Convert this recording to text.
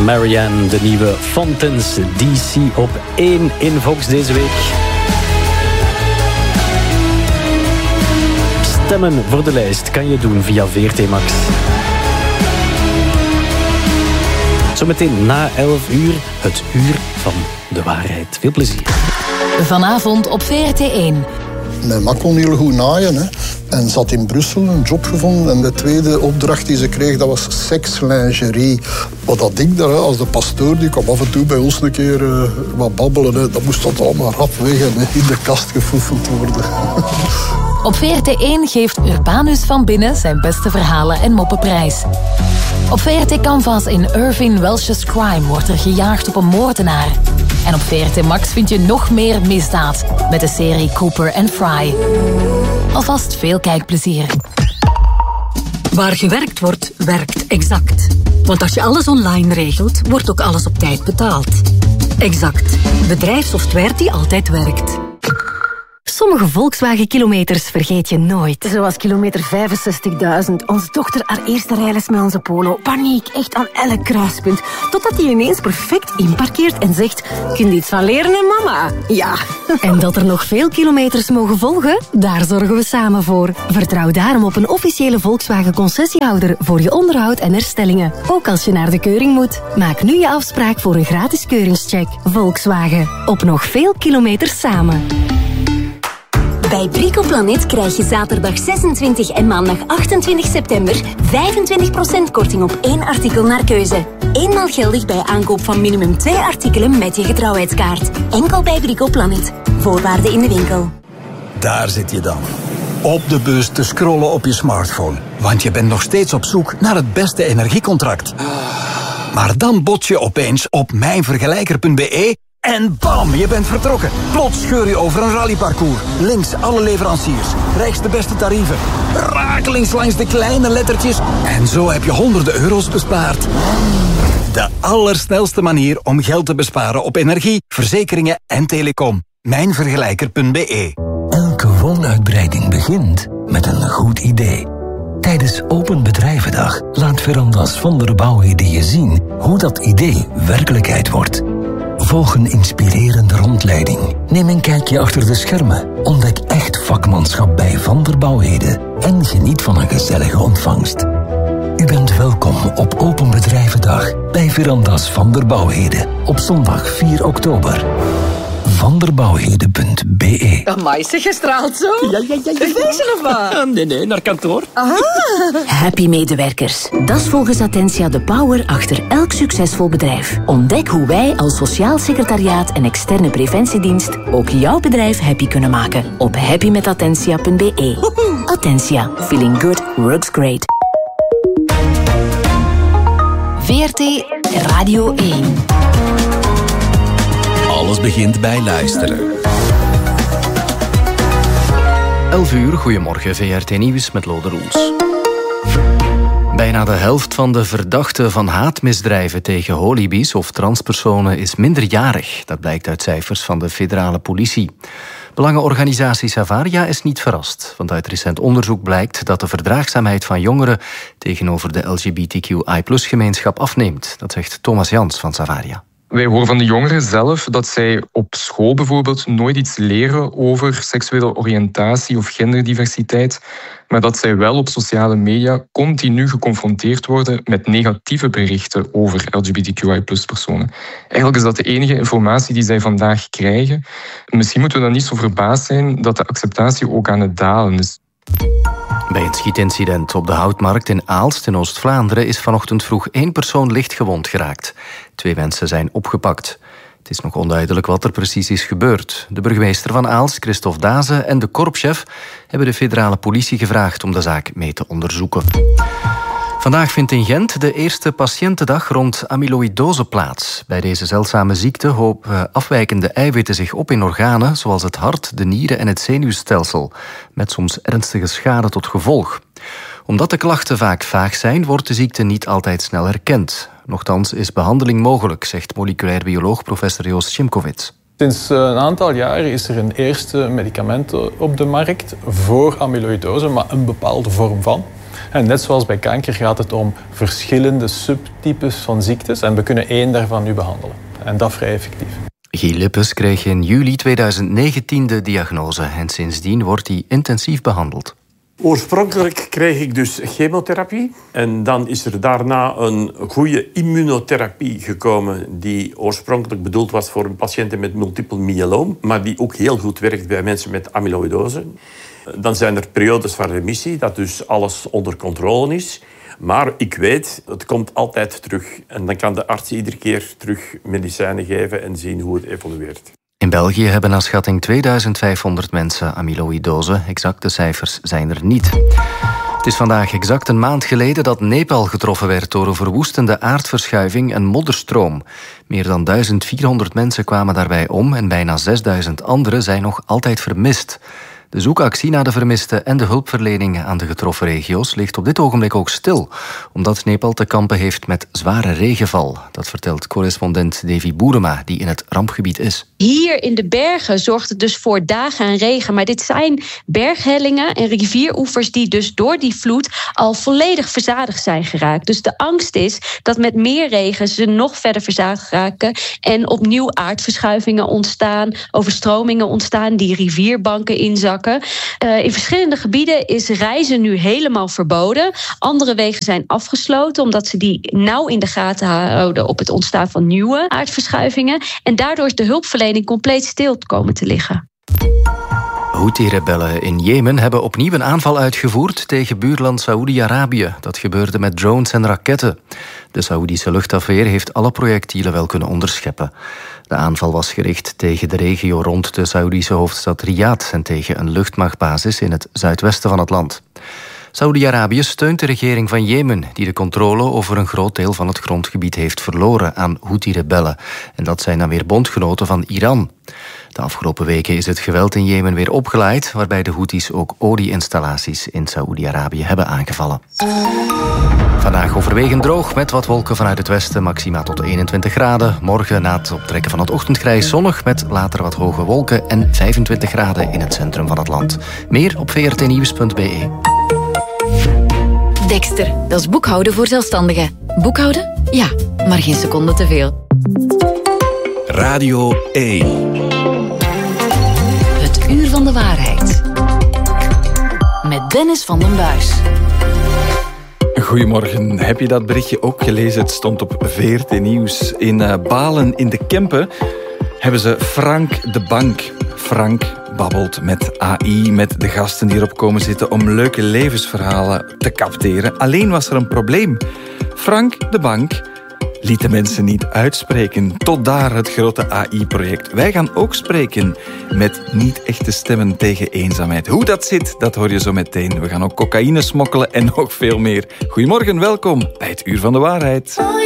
Marianne, de nieuwe Fontaine's DC op 1 in Vox deze week. Stemmen voor de lijst kan je doen via VRT Max. Zometeen na 11 uur, het uur van de waarheid. Veel plezier. Vanavond op VRT1. Mijn ma kon heel goed naaien. Hè. En zat in Brussel, een job gevonden. En de tweede opdracht die ze kreeg, dat was sekslingerie. Wat dat ding daar, als de pastoor, die kwam af en toe bij ons een keer wat babbelen. Hè. Dan moest dat allemaal rap weg en in de kast gefoefeld worden. Op VRT1 geeft Urbanus van Binnen zijn beste verhalen en moppenprijs. Op VRT Canvas in Irving Welsh's Crime wordt er gejaagd op een moordenaar. En op VRT Max vind je nog meer misdaad met de serie Cooper and Fry. Alvast veel kijkplezier. Waar gewerkt wordt, werkt Exact. Want als je alles online regelt, wordt ook alles op tijd betaald. Exact. Bedrijfssoftware die altijd werkt. Sommige Volkswagen-kilometers vergeet je nooit. Zoals kilometer 65.000. Onze dochter haar eerste rijles met onze Polo. Paniek, echt aan elk kruispunt. Totdat hij ineens perfect inparkeert en zegt... Kun je iets van leren, hè, mama? Ja. En dat er nog veel kilometers mogen volgen? Daar zorgen we samen voor. Vertrouw daarom op een officiële Volkswagen-concessiehouder... voor je onderhoud en herstellingen. Ook als je naar de keuring moet. Maak nu je afspraak voor een gratis keuringscheck. Volkswagen. Op nog veel kilometers samen. Bij Brico Planet krijg je zaterdag 26 en maandag 28 september 25% korting op 1 artikel naar keuze. Eenmaal geldig bij aankoop van minimum 2 artikelen met je getrouwheidskaart. Enkel bij Brico Planet. Voorwaarden in de winkel. Daar zit je dan. Op de bus te scrollen op je smartphone. Want je bent nog steeds op zoek naar het beste energiecontract. Maar dan bots je opeens op mijnvergelijker.be... En bam, je bent vertrokken. Plots scheur je over een rallyparcours. Links alle leveranciers. Rechts de beste tarieven. Rakelings langs de kleine lettertjes. En zo heb je honderden euro's bespaard. De allersnelste manier om geld te besparen op energie, verzekeringen en telecom. Mijnvergelijker.be. Elke woonuitbreiding begint met een goed idee. Tijdens Open Bedrijvendag laat Verandas van der Bouwheden je zien hoe dat idee werkelijkheid wordt. Volg een inspirerende rondleiding. Neem een kijkje achter de schermen. Ontdek echt vakmanschap bij Van der Bouwheden. En geniet van een gezellige ontvangst. U bent welkom op Open Bedrijvendag bij Verandas van der Bouwheden. Op zondag 4 oktober. vanderbouwheden.be. Amai, zeg, je straalt zo. Ja. Feestje of wat? Nee, naar kantoor. Aha. Happy medewerkers. Dat is volgens Attentia de power achter elk succesvol bedrijf. Ontdek hoe wij als sociaal secretariaat en externe preventiedienst ook jouw bedrijf happy kunnen maken. Op happymetattentia.be. Attentia. Feeling good works great. VRT Radio 1. Alles begint bij luisteren. 11 uur, goedemorgen, VRT Nieuws met Lode Roels. Bijna de helft van de verdachten van haatmisdrijven tegen holibies of transpersonen is minderjarig. Dat blijkt uit cijfers van de federale politie. Belangenorganisatie Savaria is niet verrast, want uit recent onderzoek blijkt dat de verdraagzaamheid van jongeren tegenover de LGBTQI+-gemeenschap afneemt. Dat zegt Thomas Jans van Savaria. Wij horen van de jongeren zelf dat zij op school bijvoorbeeld nooit iets leren over seksuele oriëntatie of genderdiversiteit, maar dat zij wel op sociale media continu geconfronteerd worden met negatieve berichten over LGBTQI+-personen. Eigenlijk is dat de enige informatie die zij vandaag krijgen. Misschien moeten we dan niet zo verbaasd zijn dat de acceptatie ook aan het dalen is. Bij een schietincident op de Houtmarkt in Aalst in Oost-Vlaanderen is vanochtend vroeg 1 persoon licht gewond geraakt. 2 mensen zijn opgepakt. Het is nog onduidelijk wat er precies is gebeurd. De burgemeester van Aalst, Christophe Daze, en de korpschef hebben de federale politie gevraagd om de zaak mee te onderzoeken. Vandaag vindt in Gent de eerste patiëntendag rond amyloïdose plaats. Bij deze zeldzame ziekte hopen afwijkende eiwitten zich op in organen zoals het hart, de nieren en het zenuwstelsel, met soms ernstige schade tot gevolg. Omdat de klachten vaak vaag zijn, wordt de ziekte niet altijd snel herkend. Nochtans is behandeling mogelijk, zegt moleculair bioloog professor Joost Szymkowitz. Sinds een aantal jaren is er een eerste medicament op de markt voor amyloïdose, maar een bepaalde vorm van. En net zoals bij kanker gaat het om verschillende subtypes van ziektes en we kunnen 1 daarvan nu behandelen. En dat vrij effectief. Guy Lippes kreeg in juli 2019 de diagnose en sindsdien wordt hij intensief behandeld. Oorspronkelijk kreeg ik dus chemotherapie en dan is er daarna een goede immunotherapie gekomen die oorspronkelijk bedoeld was voor patiënten met multiple myeloom, maar die ook heel goed werkt bij mensen met amyloïdose. Dan zijn er periodes van remissie, dat dus alles onder controle is. Maar ik weet, het komt altijd terug. En dan kan de arts iedere keer terug medicijnen geven en zien hoe het evolueert. In België hebben naar schatting 2500 mensen amyloïdose. Exacte cijfers zijn er niet. Het is vandaag exact een maand geleden dat Nepal getroffen werd door een verwoestende aardverschuiving en modderstroom. Meer dan 1400 mensen kwamen daarbij om en bijna 6000 anderen zijn nog altijd vermist. De zoekactie naar de vermisten en de hulpverlening aan de getroffen regio's ligt op dit ogenblik ook stil, omdat Nepal te kampen heeft met zware regenval. Dat vertelt correspondent Davy Boerema, die in het rampgebied is. Hier in de bergen zorgt het dus voor dagen aan regen, maar dit zijn berghellingen en rivieroevers die dus door die vloed al volledig verzadigd zijn geraakt. Dus de angst is dat met meer regen ze nog verder verzadigd raken en opnieuw aardverschuivingen ontstaan, overstromingen ontstaan, die rivierbanken inzakken. In verschillende gebieden is reizen nu helemaal verboden. Andere wegen zijn afgesloten omdat ze die nauw in de gaten houden op het ontstaan van nieuwe aardverschuivingen. En daardoor is de hulpverlening compleet stil komen te liggen. Houthi-rebellen in Jemen hebben opnieuw een aanval uitgevoerd tegen buurland Saoedi-Arabië. Dat gebeurde met drones en raketten. De Saoedische luchtafweer heeft alle projectielen wel kunnen onderscheppen. De aanval was gericht tegen de regio rond de Saoedische hoofdstad Riyadh en tegen een luchtmachtbasis in het zuidwesten van het land. Saoedi-Arabië steunt de regering van Jemen, die de controle over een groot deel van het grondgebied heeft verloren aan Houthi-rebellen. En dat zijn dan weer bondgenoten van Iran. De afgelopen weken is het geweld in Jemen weer opgeleid, waarbij de Houthis ook olie-installaties in Saoedi-Arabië hebben aangevallen. Vandaag overwegend droog met wat wolken vanuit het westen, maxima tot 21 graden. Morgen na het optrekken van het ochtendgrijs zonnig met later wat hoge wolken en 25 graden in het centrum van het land. Meer op vrtnieuws.be. Dexter, dat is boekhouden voor zelfstandigen. Boekhouden? Ja, maar geen seconde te veel. Radio 1. Het uur van de waarheid. Met Dennis van den Buis. Goedemorgen. Heb je dat berichtje ook gelezen? Het stond op VRT Nieuws. In Balen in de Kempen hebben ze Frank de Bank. Frank babbelt met AI, met de gasten die erop komen zitten om leuke levensverhalen te capteren. Alleen was er een probleem. Frank de Bank liet de mensen niet uitspreken. Tot daar het grote AI-project. Wij gaan ook spreken met niet-echte stemmen tegen eenzaamheid. Hoe dat zit, dat hoor je zo meteen. We gaan ook cocaïne smokkelen en nog veel meer. Goedemorgen, welkom bij het Uur van de Waarheid.